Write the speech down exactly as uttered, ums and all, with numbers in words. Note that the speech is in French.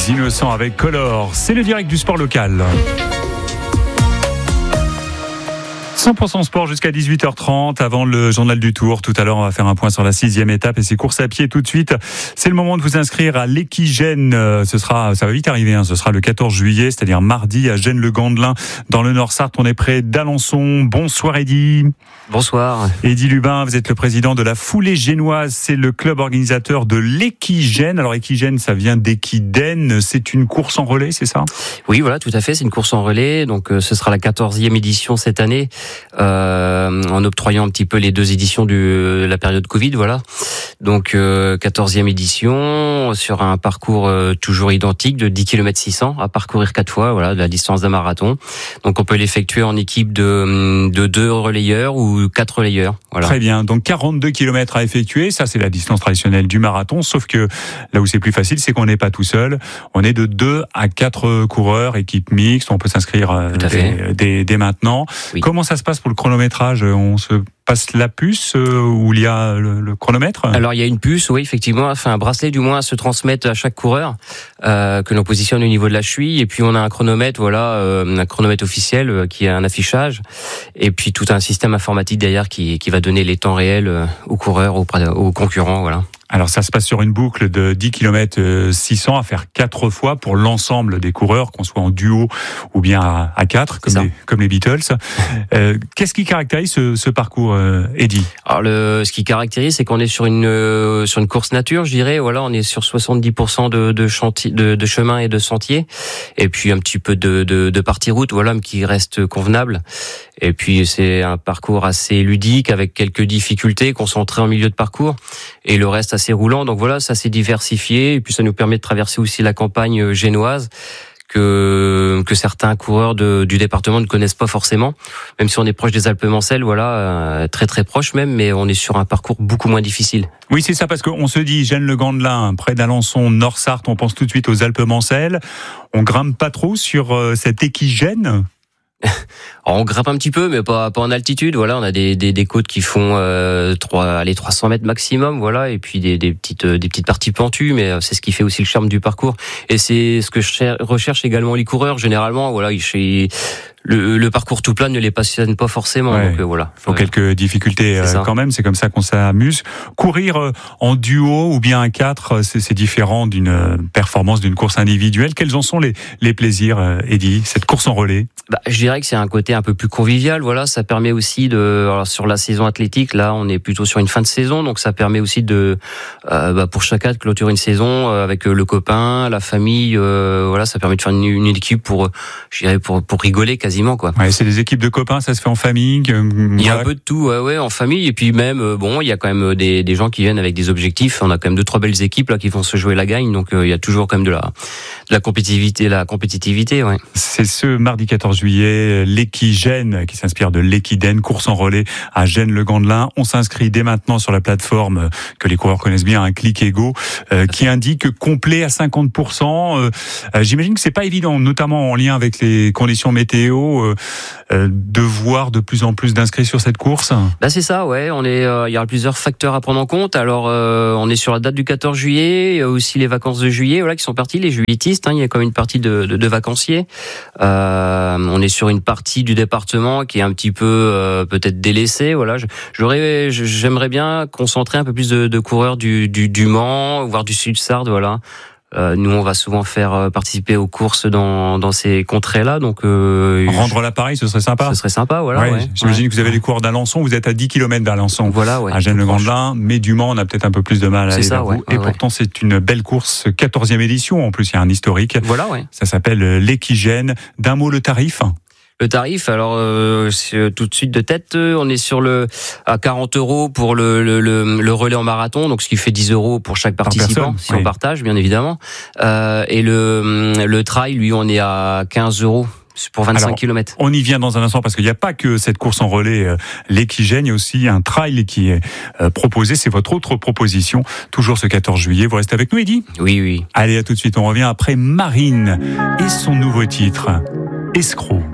Innocents avec Color. C'est le direct du sport local. cent pour cent sport jusqu'à dix-huit heures trente avant le journal du Tour. Tout à l'heure, on va faire un point sur la sixième étape et ses courses à pied tout de suite. C'est le moment de vous inscrire à l'Equigène. Ce sera, ça va vite arriver, hein. Ce sera le quatorze juillet, c'est-à-dire mardi à Gênes-le-Gandelin dans le Nord-Sarthe. On est près d'Alençon. Bonsoir Eddy. Bonsoir. Eddy Lubin, vous êtes le président de la Foulée Génoise. C'est le club organisateur de l'Equigène. Alors Equigène, ça vient d'Equidène. C'est une course en relais, c'est ça? Oui, voilà, tout à fait. C'est une course en relais. Donc, euh, ce sera la quatorzième édition cette année. Euh, en octroyant un petit peu les deux éditions de la période Covid, voilà. Donc euh, quatorzième édition sur un parcours euh, toujours identique de dix kilomètres six cents à parcourir quatre fois, voilà, de la distance d'un marathon. Donc on peut l'effectuer en équipe de de deux relayeurs ou quatre relayeurs, voilà. Très bien. Donc quarante-deux kilomètres à effectuer, ça c'est la distance traditionnelle du marathon, sauf que là où c'est plus facile, c'est qu'on n'est pas tout seul. On est de deux à quatre coureurs, équipe mixte, on peut s'inscrire euh, dès, dès, dès maintenant. Oui. Comment ça se passe pour le chronométrage? On se passe la puce euh, où il y a le, le chronomètre? Alors il y a une puce, oui, effectivement, enfin un bracelet du moins à se transmettre à chaque coureur euh, que l'on positionne au niveau de la cheville, et puis on a un chronomètre, voilà, euh, un chronomètre officiel euh, qui a un affichage, et puis tout un système informatique derrière qui, qui va donner les temps réels euh, aux coureurs, aux, aux concurrents, voilà. Alors ça se passe sur une boucle de dix kilomètres six cents à faire quatre fois pour l'ensemble des coureurs, qu'on soit en duo ou bien à, à quatre, comme les, comme les Beatles. Euh, qu'est-ce qui caractérise ce, ce parcours, euh, Eddy? Alors le, ce qui caractérise, c'est qu'on est sur une euh, sur une course nature, je dirais. Voilà, on est sur soixante-dix pour cent de de, chantier, de de chemin et de sentiers, et puis un petit peu de de, de partie route, voilà, mais qui reste convenable. Et puis c'est un parcours assez ludique avec quelques difficultés concentrées en milieu de parcours, et le reste assez roulant. Donc voilà, ça s'est diversifié, et puis ça nous permet de traverser aussi la campagne génoise que que certains coureurs de, du département ne connaissent pas forcément, même si on est proche des Alpes-Mancelles, voilà, euh, très très proche même, mais on est sur un parcours beaucoup moins difficile. Oui, c'est ça, parce qu'on se dit Gênes-le-Gandelin, près d'Alençon, Nord-Sarthe, on pense tout de suite aux Alpes-Mancelles. On grimpe pas trop sur euh, cette Equigène? Alors on grimpe un petit peu, mais pas, pas en altitude. Voilà, on a des, des, des côtes qui font euh, trois, allez, trois cents mètres maximum, voilà, et puis des, des petites, des petites parties pentues. Mais c'est ce qui fait aussi le charme du parcours. Et c'est ce que je recherche également les coureurs. Généralement, voilà, chez le, le parcours tout plat ne les passionne pas forcément. Ouais. Donc euh, voilà. Il faut ouais. quelques difficultés euh, quand même. C'est comme ça qu'on s'amuse. Courir euh, en duo ou bien à quatre, c'est, c'est différent d'une euh, performance d'une course individuelle. Quels en sont les, les plaisirs, euh, Eddy, cette course en relais? Bah, je dirais que c'est un côté un peu plus convivial. Voilà, ça permet aussi de, alors sur la saison athlétique, là, on est plutôt sur une fin de saison, donc ça permet aussi de, euh, bah, pour chacun de clôturer une saison euh, avec le copain, la famille. Euh, voilà, ça permet de faire une, une équipe pour, je dirais, pour pour rigoler quasiment, quoi. Ouais, c'est des équipes de copains, ça se fait en famille. Que, il y a un peu de tout, ouais, ouais, en famille, et puis même, euh, bon, il y a quand même des des gens qui viennent avec des objectifs. On a quand même deux trois belles équipes là qui vont se jouer la gagne, donc euh, il y a toujours quand même de la de la compétitivité, la compétitivité, ouais. C'est ce mardi quatorze juillet, l'Equigène qui s'inspire de l'Equidène, course en relais à Gênes-le-Gandelin. On s'inscrit dès maintenant sur la plateforme que les coureurs connaissent bien, un Click et Go, euh, qui indique complet à cinquante pour cent. Euh, euh, j'imagine que c'est pas évident, notamment en lien avec les conditions météo, euh, euh, de voir de plus en plus d'inscrits sur cette course. Bah c'est ça, ouais. On est, euh, il y a plusieurs facteurs à prendre en compte. Alors, euh, on est sur la date du quatorze juillet, il y a aussi les vacances de juillet, voilà, qui sont partis, les juilletistes. Hein, il y a quand même une partie de, de, de vacanciers. Euh, on est sur une partie du département qui est un petit peu euh, peut-être délaissée. Voilà, j'aurais, j'aimerais bien concentrer un peu plus de, de coureurs du, du, du Mans, voire du Sud-Sarthe, voilà. Euh, nous, on va souvent faire participer aux courses dans, dans ces contrées-là, donc euh, rendre l'appareil, ce serait sympa. Ce serait sympa, voilà. Ouais, ouais, j'imagine ouais. que vous avez les coureurs d'Alençon, vous êtes à dix kilomètres d'Alençon, voilà, ouais, à Gênes-le-Gandelin, mais du Mans, on a peut-être un peu plus de mal à c'est aller ça, vers ouais, vous. ouais, Et ouais. pourtant, c'est une belle course, quatorzième édition. En plus, il y a un historique. Voilà, ouais. Ça s'appelle l'Equigène. D'un mot, le tarif? Le tarif, alors euh, c'est tout de suite de tête, on est sur le à quarante euros pour le, le le le relais en marathon, donc ce qui fait dix euros pour chaque participant, Par si oui. on partage, bien évidemment. Euh, et le le trail, lui, on est à quinze euros. Pour vingt-cinq kilomètres. On y vient dans un instant parce qu'il n'y a pas que cette course en relais, euh, l'Equigène, il y a aussi un trail qui est euh, proposé. C'est votre autre proposition, toujours ce quatorze juillet. Vous restez avec nous, Eddy ? Oui, oui. Allez, à tout de suite. On revient après Marine et son nouveau titre, Escroc.